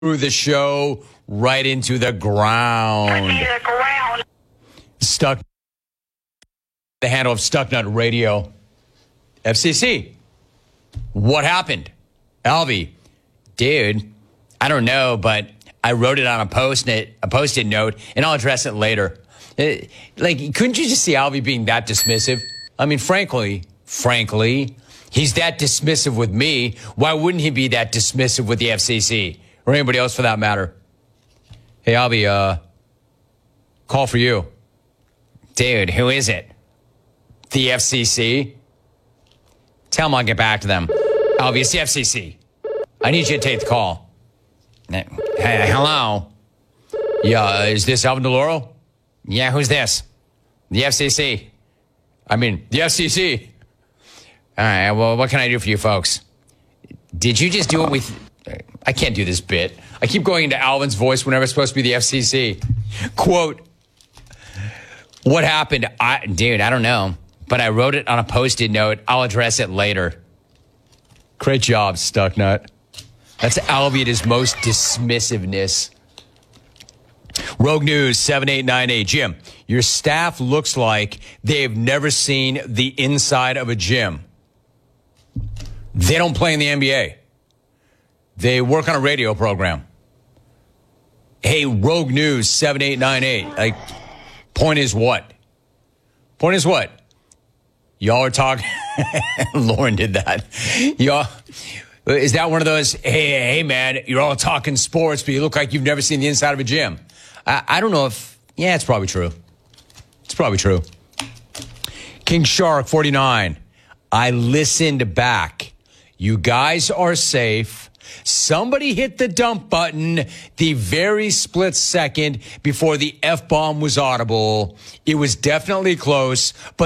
through the show right into the ground. Stuck. The handle of Stucknut Radio. FCC. What happened? Alvy. Dude, I don't know, but I wrote it on a post-it note, and I'll address it later. Couldn't you just see Alvy being that dismissive? I mean, frankly, he's that dismissive with me. Why wouldn't he be that dismissive with the FCC or anybody else for that matter? Hey, Alvy, call for you. Dude, who is it? The FCC? Tell them I'll get back to them. Alvy, it's the FCC. I need you to take the call. Hey, hello? Yeah, is this Alvin DeLauro? Yeah, who's this? The FCC. I mean, the FCC. All right, well, what can I do for you folks? Did you just do it with... I can't do this bit. I keep going into Alvin's voice whenever it's supposed to be the FCC. Quote, what happened? Dude, I don't know. But I wrote it on a post-it note. I'll address it later. Great job, Stucknut. That's Alvy at his most dismissiveness. Rogue News 7898. Jim, your staff looks like they've never seen the inside of a gym. They don't play in the NBA. They work on a radio program. Hey, Rogue News 7898. Point is what? Point is what? Y'all are talking. Lauren did that. Y'all. Is that one of those, hey, man, you're all talking sports, but you look like you've never seen the inside of a gym? I don't know if, yeah, it's probably true. It's probably true. King Shark 49. I listened back. You guys are safe. Somebody hit the dump button the very split second before the F-bomb was audible. It was definitely close, but